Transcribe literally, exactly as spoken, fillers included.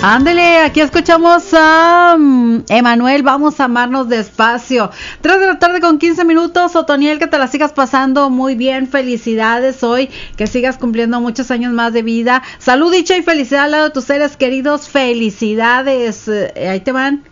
Ándele, aquí escuchamos a um, Emanuel, vamos a amarnos despacio. Tres de la tarde con quince minutos. Otoniel, que te la sigas pasando muy bien, felicidades hoy, que sigas cumpliendo muchos años más de vida. Salud, dicha y felicidad al lado de tus seres queridos, felicidades. Eh, ahí te van